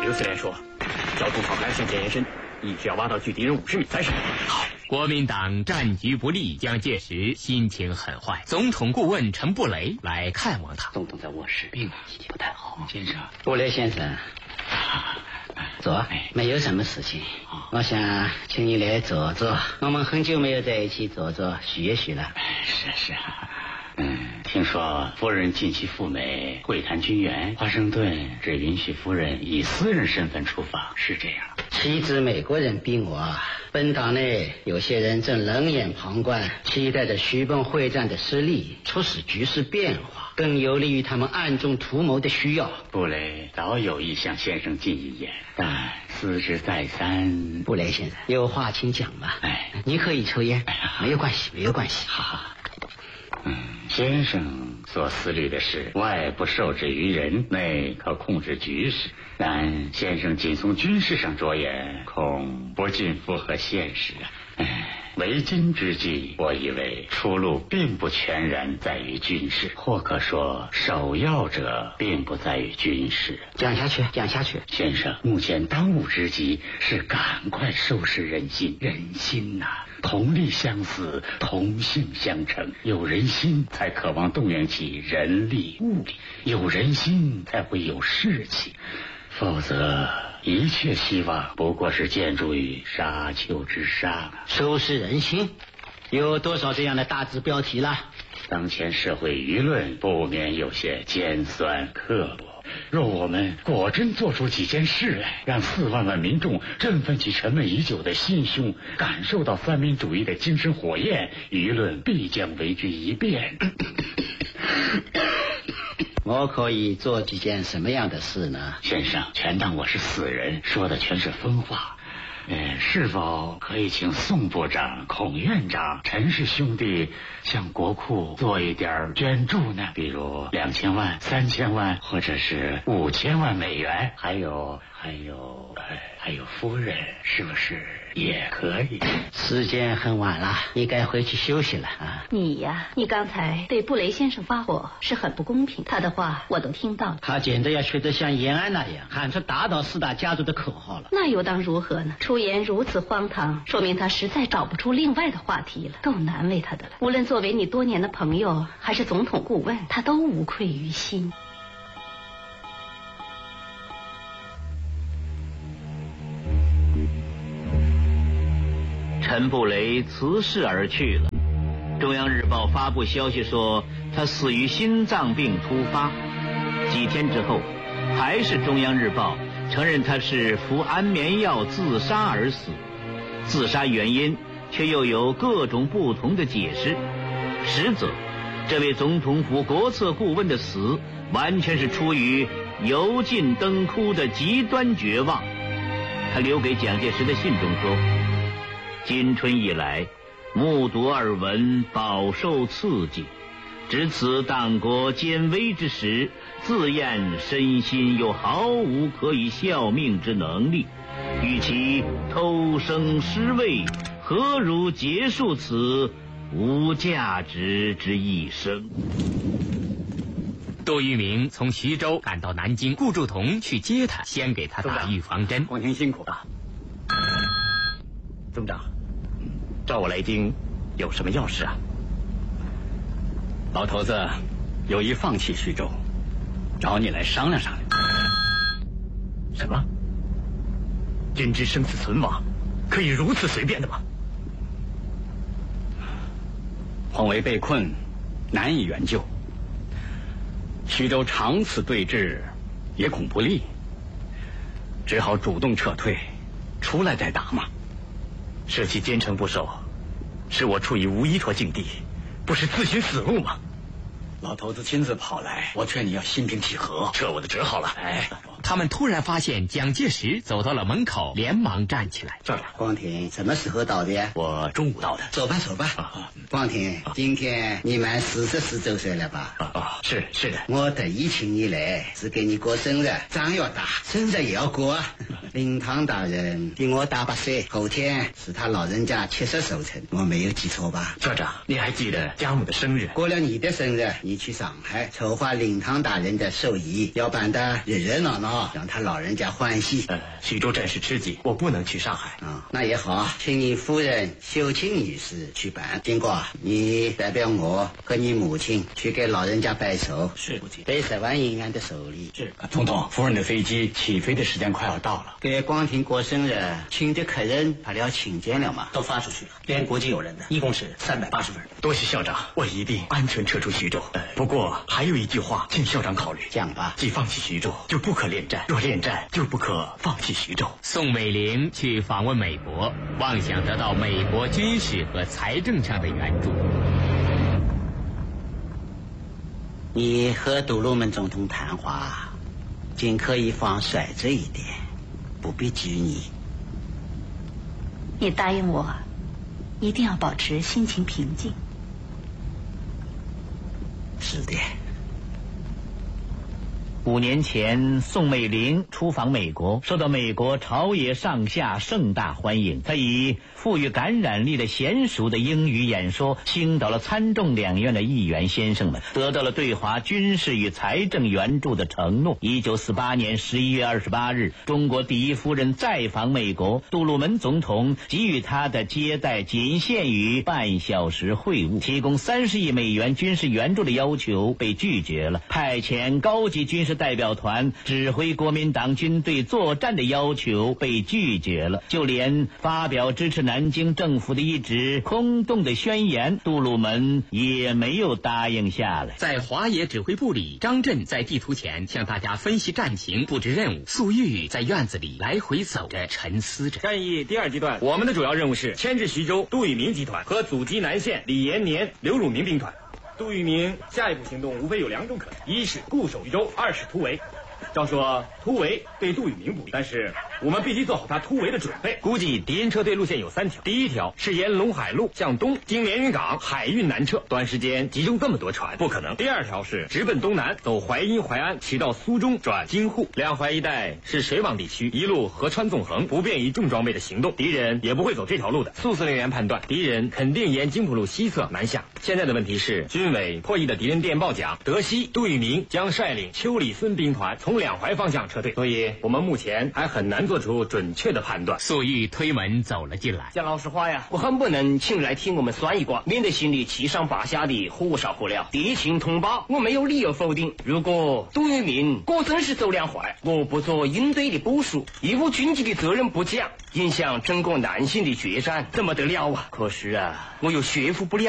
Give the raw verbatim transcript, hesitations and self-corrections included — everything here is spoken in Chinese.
刘司令说，交通炮还要向前延伸，一直要挖到距敌人五十米才是。好。 国民党战局不利，蒋介石心情很坏。总统顾问陈布雷来看望他。 总统在卧室，病心情不太好。 先生， 布雷先生，坐，没有什么事情。我想请你来坐坐，我们很久没有在一起坐坐叙一叙了。 是是啊。嗯，听说夫人近期赴美会谈军援，华盛顿只允许夫人以私人身份出访，是这样。 妻子美国人逼我，本党内有些人正冷眼旁观，期待着徐蚌会战的失利促使局势变化，更有利于他们暗中图谋的需要。 布雷早有意向先生进一言，但思之再三。 布雷先生，有话请讲吧。 哎， 你可以抽烟，哎、没有关系，没有关系。 好好。嗯，先生所思虑的是外不受制于人，内可控制局势，但先生仅从军事上着眼，恐不尽符合现实啊。唉，为今之计，我以为出路并不全然在于军事，或可说首要者并不在于军事。 讲下去，讲下去。 先生，目前当务之急是赶快收拾人心。人心呐、啊，同力相思，同性相成，有人心才渴望动员起人力物力，有人心才会有士气，否则一切希望不过是建筑于沙丘之上。 收拾人心，有多少这样的大字标题了？ 当前社会舆论不免有些尖酸刻薄，若我们果真做出几件事来，让四万万民众振奋起沉闷已久的心胸，感受到三民主义的精神火焰，舆论必将为之一变。 我可以做几件什么样的事呢？ 先生，全当我是死人，说的全是疯话。呃，是否可以请宋部长、孔院长、陈氏兄弟向国库做一点捐助呢？比如两千万、三千万，或者是五千万美元？还有，还有，呃、还有夫人，是不是也可以？ 时间很晚了，你该回去休息了啊。 你呀，你刚才对布雷先生发火是很不公平，他的话我都听到了。 他简直要学得像延安那样，喊出打倒四大家族的口号了。 那又当如何呢？出言如此荒唐，说明他实在找不出另外的话题了，够难为他的了。无论作为你多年的朋友，还是总统顾问，他都无愧于心。 陈布雷辞世而去了。中央日报发布消息说，他死于心脏病突发。几天之后，还是中央日报承认他是服安眠药自杀而死，自杀原因却又有各种不同的解释。实则，这位总统府国策顾问的死完全是出于油尽灯枯的极端绝望。他留给蒋介石的信中说，今春以来，目睹耳闻，饱受刺激，值此党国艰危之时，自验身心又毫无可以效命之能力，与其偷生失位，何如结束此无价值之一生？ 杜聿明从徐州赶到南京，顾祝同去接他，先给他打预防针。 光天辛苦了。总长，找我来京有什么要事啊？ 老头子有意放弃徐州，找你来商量商量。 什么？军之生死存亡，可以如此随便的吗？ 黄维被困，难以援救。徐州长此对峙，也恐不利，只好主动撤退，出来再打嘛。 舍弃坚城不守，使我处于无依托境地，不是自寻死路吗？ 老头子亲自跑来，我劝你要心平气和， 撤我的职好了。 哎，他们突然发现蒋介石走到了门口，连忙站起来。 站长， 光庭什么时候到的呀？ 我中午到的。 走吧走吧。啊、光庭、啊，今天你满四十四周岁了吧？ 啊啊，是是的。 我特意请你来，是给你过生日，仗要大，生日也要过啊。 灵堂大人比我大八岁，后天是他老人家七十寿辰，我没有记错吧？ 校长，你还记得家母的生日？ 过了你的生日，你去上海筹划灵堂大人的寿仪，要办得热热闹闹，让他老人家欢喜。 呃，徐州暂时吃紧，我不能去上海。 啊、嗯，那也好，请你夫人秀清女士去办。经过，你代表我和你母亲去给老人家拜寿。 是，父亲。 北十万银元的寿礼。 是， 总统，夫人的飞机起飞的时间快要到了。 给光庭过生日请的客人发了请柬了吗？ 都发出去了，连国际友人的，一共是三百八十份。多谢校长，我一定安全撤出徐州。呃，不过还有一句话，请校长考虑。 讲吧。 既放弃徐州，就不可恋战；若恋战，就不可放弃徐州。 宋美龄去访问美国，妄想得到美国军事和财政上的援助。 你和杜鲁门总统谈话，尽可以放率直一点，不必拘泥。 你答应我，一定要保持心情平静。 是的。 五年前，宋美龄出访美国，受到美国朝野上下盛大欢迎。她以富于感染力的娴熟的英语演说，倾倒了参众两院的议员先生们，得到了对华军事与财政援助的承诺。一九四八年十一月二十八日，中国第一夫人再访美国，杜鲁门总统给予她的接待仅限于半小时会晤，提供三十亿美元军事援助的要求被拒绝了，派遣高级军事代表团指挥国民党军队作战的要求被拒绝了，就连发表支持南京政府的一纸空洞的宣言，杜鲁门也没有答应下来。 在华野指挥部里，张震在地图前向大家分析战情，布置任务。粟裕在院子里来回走着，沉思着。 战役第二阶段，我们的主要任务是牵制徐州杜聿明集团和阻击南线李延年、刘汝明兵团。杜聿明下一步行动无非有两种可能：一是固守徐州，二是突围。照说突围对杜聿明不利，但是我们必须做好他突围的准备。估计敌人撤退路线有三条：第一条是沿陇海路向东，经连云港海运南撤，短时间集中这么多船不可能；第二条是直奔东南，走淮阴、淮安，骑到苏中，转京沪。两淮一带是水网地区，一路河川纵横，不便于重装备的行动，敌人也不会走这条路的。苏司令员判断，敌人肯定沿津浦路西侧南下。现在的问题是，军委破译的敌人电报讲，德西杜聿明将率领邱礼孙兵团从两淮方向撤退，所以我们目前还很难做出准确的判断。 粟裕推门走了进来。 讲老实话呀，我很不能请来听我们算一卦，免得心里七上八下的火烧火燎。敌情通报，我没有理由否定。如果杜聿明果真是走两淮，我不做应对的部署，义务军级的责任不讲，影响整个南线的决战，怎么得了啊？可是啊，我又说服不了